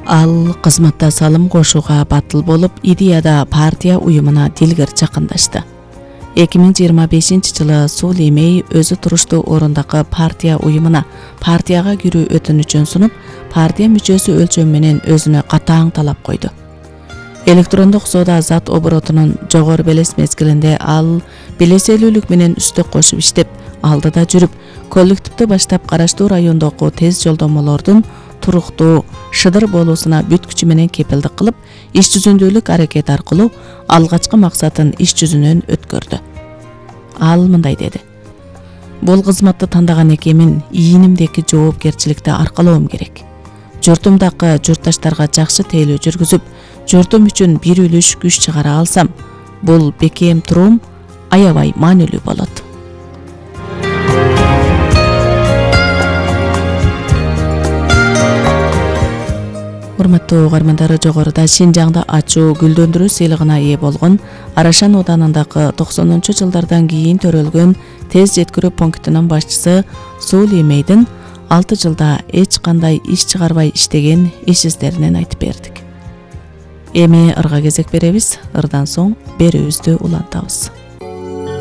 Ал кызматта салым кошууга батыл болуп, идеяда партия уюмуна дилгер жакындашты. 2025-жылы Суули Мэй өзү туруштуу орундагы партия уюмуна партияга кирүү өтүнүчүн сунуп, партия мүчөсү өлчөм менен өзүнө катаң талап койду. Электрондук соода зат оборотунун жогору белес мезгилинде ал белеселүүлүк менен үстөк кошуп иштеп, алдыда жүрүп, коллективди баштап караштуу райондогу тез жолдомолордун туруктуу, шыдыр болуусуна бүткүчү менен кепилдик кылып, иш жүзүндүүлүк аракет аркылуу алгачкы максатын иш жүзүнөн өткөрдү. Ал мындай деди: "Бул кызматты тандаган экенмин, ийинимдеки жоопкерчиликти аркалоом керек. Журтумдагы журтташтарга жакшы тейлөө жүргүзүп, журтум үчүн бир үлүш күч чыгара алсам, бул бекем туруум аябай маанилүү болот." Урматтуу угармандары, жогоруда Шинжаңда ачуу гүлдөндүрүү сыйлыгына ээ болгон Арашан ауданындагы 90-жылдардан кийин төрөлгөн тез жеткирүү пунктунун башчысы Суули Мэйдин 6 жылда эч кандай иш чыгарбай иштеген иш издеринен айтып бердик. Эми ырга кезек беребиз. Ырдан соң берүүбүздү улантабыз.